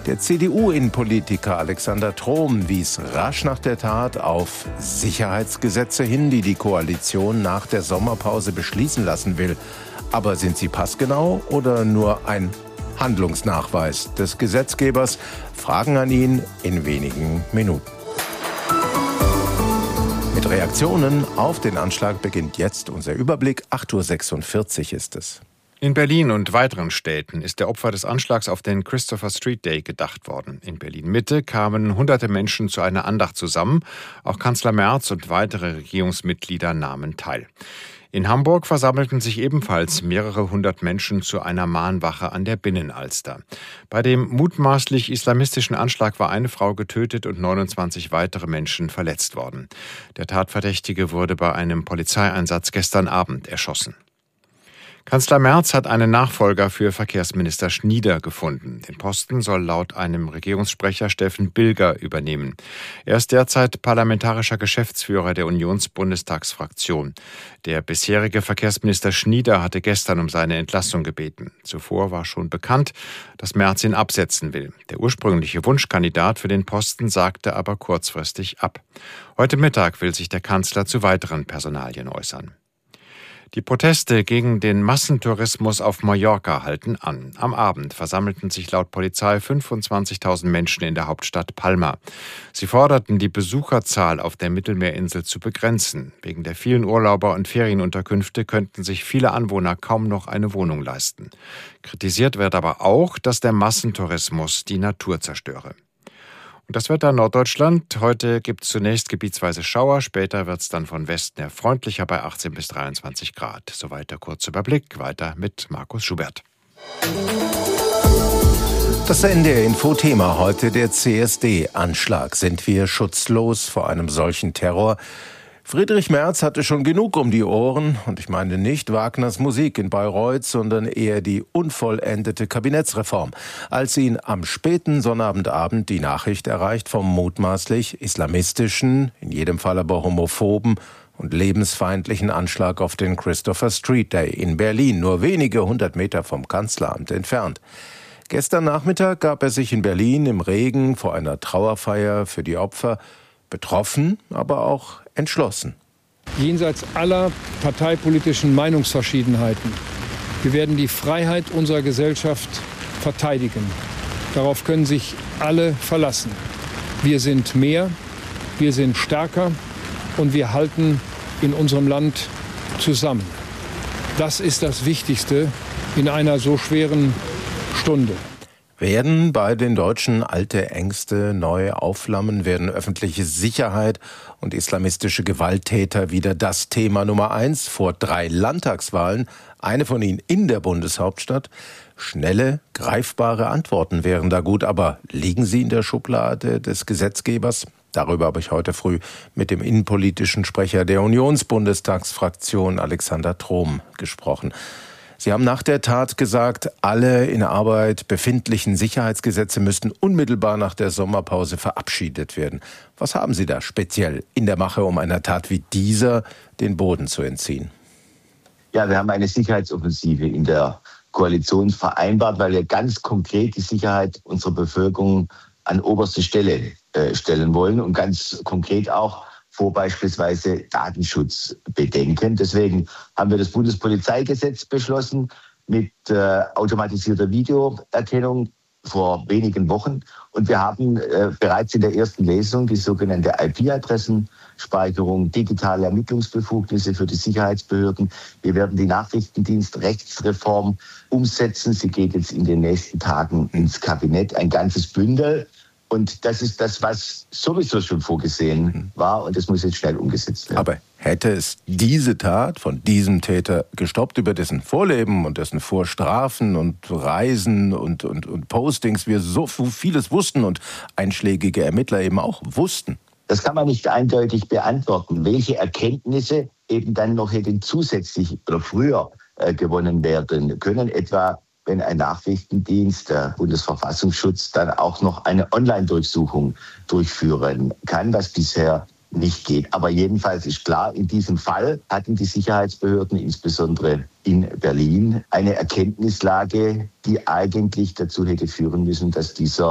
Der CDU-Innenpolitiker Alexander Trom wies rasch nach der Tat auf Sicherheitsgesetze hin, die die Koalition nach der Sommerpause beschließen lassen will. Aber sind sie passgenau oder nur ein Handlungsnachweis des Gesetzgebers? Fragen an ihn in wenigen Minuten. Mit Reaktionen auf den Anschlag beginnt jetzt unser Überblick. 8:46 Uhr ist es. In Berlin und weiteren Städten ist der Opfer des Anschlags auf den Christopher Street Day gedacht worden. In Berlin-Mitte kamen hunderte Menschen zu einer Andacht zusammen. Auch Kanzler Merz und weitere Regierungsmitglieder nahmen teil. In Hamburg versammelten sich ebenfalls mehrere hundert Menschen zu einer Mahnwache an der Binnenalster. Bei dem mutmaßlich islamistischen Anschlag war eine Frau getötet und 29 weitere Menschen verletzt worden. Der Tatverdächtige wurde bei einem Polizeieinsatz gestern Abend erschossen. Kanzler Merz hat einen Nachfolger für Verkehrsminister Schnieder gefunden. Den Posten soll laut einem Regierungssprecher Steffen Bilger übernehmen. Er ist derzeit parlamentarischer Geschäftsführer der Unionsbundestagsfraktion. Der bisherige Verkehrsminister Schnieder hatte gestern um seine Entlassung gebeten. Zuvor war schon bekannt, dass Merz ihn absetzen will. Der ursprüngliche Wunschkandidat für den Posten sagte aber kurzfristig ab. Heute Mittag will sich der Kanzler zu weiteren Personalien äußern. Die Proteste gegen den Massentourismus auf Mallorca halten an. Am Abend versammelten sich laut Polizei 25.000 Menschen in der Hauptstadt Palma. Sie forderten, die Besucherzahl auf der Mittelmeerinsel zu begrenzen. Wegen der vielen Urlauber und Ferienunterkünfte könnten sich viele Anwohner kaum noch eine Wohnung leisten. Kritisiert wird aber auch, dass der Massentourismus die Natur zerstöre. Und das Wetter in Norddeutschland. Heute gibt es zunächst gebietsweise Schauer, später wird es dann von Westen her freundlicher bei 18 bis 23 Grad. Soweit der kurze Überblick. Weiter mit Markus Schubert. Das NDR-Info-Thema heute: der CSD-Anschlag. Sind wir schutzlos vor einem solchen Terror? Friedrich Merz hatte schon genug um die Ohren, und ich meine nicht Wagners Musik in Bayreuth, sondern eher die unvollendete Kabinettsreform, als ihn am späten Sonnabendabend die Nachricht erreicht vom mutmaßlich islamistischen, in jedem Fall aber homophoben und lebensfeindlichen Anschlag auf den Christopher Street Day in Berlin, nur wenige 100 Meter vom Kanzleramt entfernt. Gestern Nachmittag gab er sich in Berlin im Regen vor einer Trauerfeier für die Opfer, betroffen, aber auch entschlossen. Jenseits aller parteipolitischen Meinungsverschiedenheiten. Wir werden die Freiheit unserer Gesellschaft verteidigen. Darauf können sich alle verlassen. Wir sind mehr, wir sind stärker und wir halten in unserem Land zusammen. Das ist das Wichtigste in einer so schweren Stunde. Werden bei den Deutschen alte Ängste neu aufflammen? Werden öffentliche Sicherheit und islamistische Gewalttäter wieder das Thema Nummer 1 vor 3 Landtagswahlen? Eine von ihnen in der Bundeshauptstadt? Schnelle, greifbare Antworten wären da gut, aber liegen sie in der Schublade des Gesetzgebers? Darüber habe ich heute früh mit dem innenpolitischen Sprecher der Unionsbundestagsfraktion Alexander Trom gesprochen. Sie haben nach der Tat gesagt, alle in Arbeit befindlichen Sicherheitsgesetze müssten unmittelbar nach der Sommerpause verabschiedet werden. Was haben Sie da speziell in der Mache, um einer Tat wie dieser den Boden zu entziehen? Ja, wir haben eine Sicherheitsoffensive in der Koalition vereinbart, weil wir ganz konkret die Sicherheit unserer Bevölkerung an oberste Stelle stellen wollen und ganz konkret auch vor beispielsweise Datenschutzbedenken. Deswegen haben wir das Bundespolizeigesetz beschlossen mit automatisierter Videoerkennung vor wenigen Wochen. Und wir haben bereits in der ersten Lesung die sogenannte IP-Adressenspeicherung, digitale Ermittlungsbefugnisse für die Sicherheitsbehörden. Wir werden die Nachrichtendienstrechtsreform umsetzen. Sie geht jetzt in den nächsten Tagen ins Kabinett, ein ganzes Bündel. Und das ist das, was sowieso schon vorgesehen war, und das muss jetzt schnell umgesetzt werden. Aber hätte es diese Tat von diesem Täter gestoppt, über dessen Vorleben und dessen Vorstrafen und Reisen und Postings wir so vieles wussten und einschlägige Ermittler eben auch wussten? Das kann man nicht eindeutig beantworten. Welche Erkenntnisse eben dann noch hätten zusätzlich oder früher gewonnen werden können, etwa wenn ein Nachrichtendienst, der Bundesverfassungsschutz, dann auch noch eine Online-Durchsuchung durchführen kann, was bisher nicht geht. Aber jedenfalls ist klar, in diesem Fall hatten die Sicherheitsbehörden, insbesondere in Berlin, eine Erkenntnislage, die eigentlich dazu hätte führen müssen, dass dieser